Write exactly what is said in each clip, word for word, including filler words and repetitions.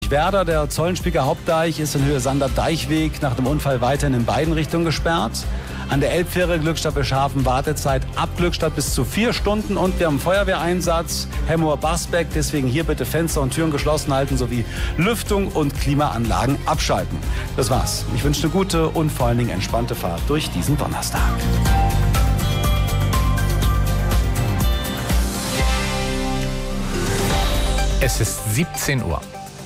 Werder. Der Zollenspieker Hauptdeich ist in Höhe Sander-Deichweg nach dem Unfall weiterhin in beiden Richtungen gesperrt. An der Elbfähre Glückstadt Beschafen Wartezeit ab Glückstadt bis zu vier Stunden. Und wir haben Feuerwehreinsatz Hemmoor-Basbeck. Deswegen hier bitte Fenster und Türen geschlossen halten sowie Lüftung und Klimaanlagen abschalten. Das war's. Ich wünsche eine gute und vor allen Dingen entspannte Fahrt durch diesen Donnerstag. Es ist siebzehn Uhr.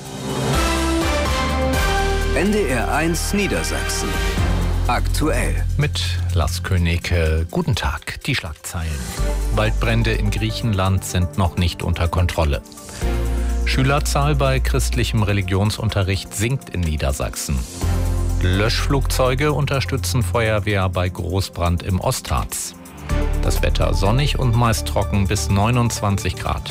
N D R eins Niedersachsen. Aktuell. Mit Lars Königke. Guten Tag. Die Schlagzeilen. Waldbrände in Griechenland sind noch nicht unter Kontrolle. Schülerzahl bei christlichem Religionsunterricht sinkt in Niedersachsen. Löschflugzeuge unterstützen Feuerwehr bei Großbrand im Ostharz. Das Wetter sonnig und meist trocken bis neunundzwanzig Grad.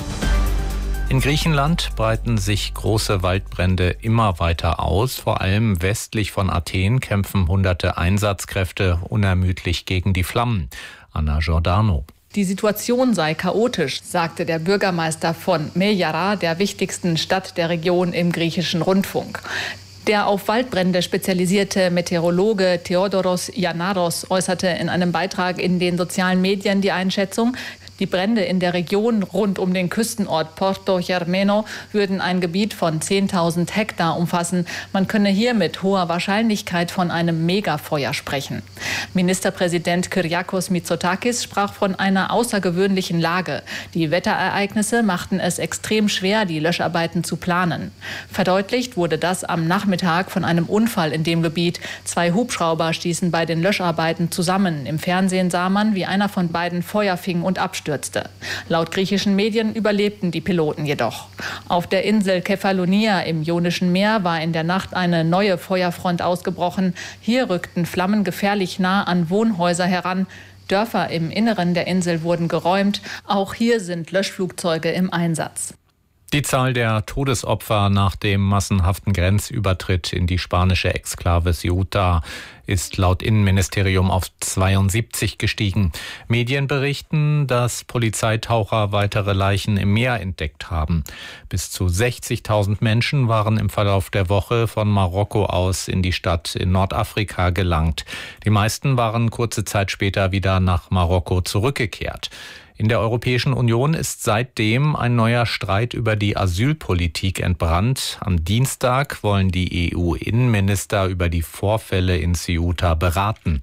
In Griechenland breiten sich große Waldbrände immer weiter aus. Vor allem westlich von Athen kämpfen hunderte Einsatzkräfte unermüdlich gegen die Flammen. Anna Giordano. Die Situation sei chaotisch, sagte der Bürgermeister von Mejara, der wichtigsten Stadt der Region, im griechischen Rundfunk. Der auf Waldbrände spezialisierte Meteorologe Theodoros Yanaros äußerte in einem Beitrag in den sozialen Medien die Einschätzung, die Brände in der Region rund um den Küstenort Porto Germeno würden ein Gebiet von zehntausend Hektar umfassen. Man könne hier mit hoher Wahrscheinlichkeit von einem Megafeuer sprechen. Ministerpräsident Kyriakos Mitsotakis sprach von einer außergewöhnlichen Lage. Die Wetterereignisse machten es extrem schwer, die Löscharbeiten zu planen. Verdeutlicht wurde das am Nachmittag von einem Unfall in dem Gebiet. Zwei Hubschrauber stießen bei den Löscharbeiten zusammen. Im Fernsehen sah man, wie einer von beiden Feuer fing und abstürzte. Laut griechischen Medien überlebten die Piloten jedoch. Auf der Insel Kefalonia im Ionischen Meer war in der Nacht eine neue Feuerfront ausgebrochen. Hier rückten Flammen gefährlich nah an Wohnhäuser heran. Dörfer im Inneren der Insel wurden geräumt. Auch hier sind Löschflugzeuge im Einsatz. Die Zahl der Todesopfer nach dem massenhaften Grenzübertritt in die spanische Exklave Ceuta ist laut Innenministerium auf zweiundsiebzig gestiegen. Medien berichten, dass Polizeitaucher weitere Leichen im Meer entdeckt haben. Bis zu sechzigtausend Menschen waren im Verlauf der Woche von Marokko aus in die Stadt in Nordafrika gelangt. Die meisten waren kurze Zeit später wieder nach Marokko zurückgekehrt. In der Europäischen Union ist seitdem ein neuer Streit über die Asylpolitik entbrannt. Am Dienstag wollen die E U-Innenminister über die Vorfälle in Ceuta beraten.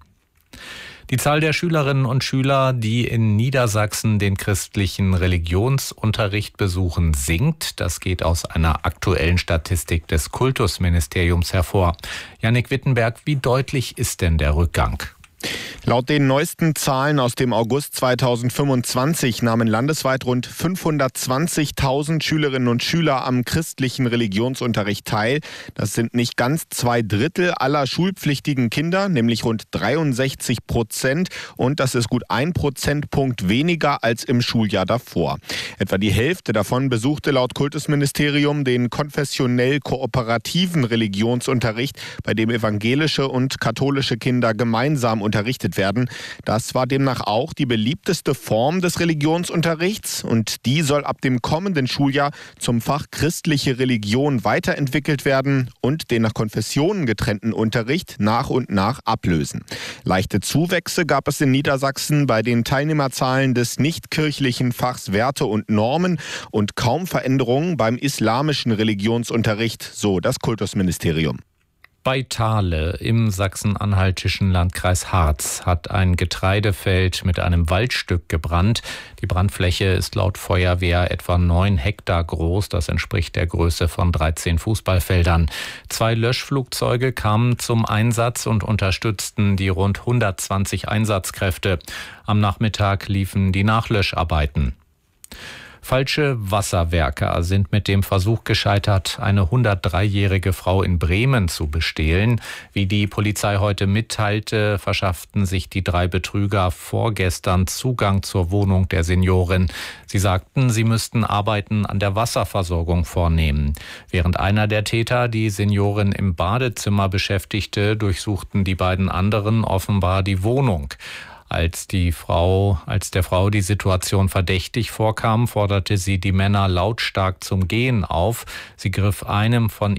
Die Zahl der Schülerinnen und Schüler, die in Niedersachsen den christlichen Religionsunterricht besuchen, sinkt. Das geht aus einer aktuellen Statistik des Kultusministeriums hervor. Jannik Wittenberg, wie deutlich ist denn der Rückgang? Laut den neuesten Zahlen aus dem August zweitausendfünfundzwanzig nahmen landesweit rund fünfhundertzwanzigtausend Schülerinnen und Schüler am christlichen Religionsunterricht teil. Das sind nicht ganz zwei Drittel aller schulpflichtigen Kinder, nämlich rund dreiundsechzig Prozent. Und das ist gut ein Prozentpunkt weniger als im Schuljahr davor. Etwa die Hälfte davon besuchte laut Kultusministerium den konfessionell kooperativen Religionsunterricht, bei dem evangelische und katholische Kinder gemeinsam unterrichtet werden. Das war demnach auch die beliebteste Form des Religionsunterrichts und die soll ab dem kommenden Schuljahr zum Fach christliche Religion weiterentwickelt werden und den nach Konfessionen getrennten Unterricht nach und nach ablösen. Leichte Zuwächse gab es in Niedersachsen bei den Teilnehmerzahlen des nichtkirchlichen Fachs Werte und Normen und kaum Veränderungen beim islamischen Religionsunterricht, so das Kultusministerium. Bei Thale im sachsen-anhaltischen Landkreis Harz hat ein Getreidefeld mit einem Waldstück gebrannt. Die Brandfläche ist laut Feuerwehr etwa neun Hektar groß. Das entspricht der Größe von dreizehn Fußballfeldern. Zwei Löschflugzeuge kamen zum Einsatz und unterstützten die rund hundertzwanzig Einsatzkräfte. Am Nachmittag liefen die Nachlöscharbeiten. Falsche Wasserwerker sind mit dem Versuch gescheitert, eine hundertdreijährige Frau in Bremen zu bestehlen. Wie die Polizei heute mitteilte, verschafften sich die drei Betrüger vorgestern Zugang zur Wohnung der Seniorin. Sie sagten, sie müssten Arbeiten an der Wasserversorgung vornehmen. Während einer der Täter die Seniorin im Badezimmer beschäftigte, durchsuchten die beiden anderen offenbar die Wohnung. Als die Frau, als der Frau die Situation verdächtig vorkam, forderte sie die Männer lautstark zum Gehen auf. Sie griff einem von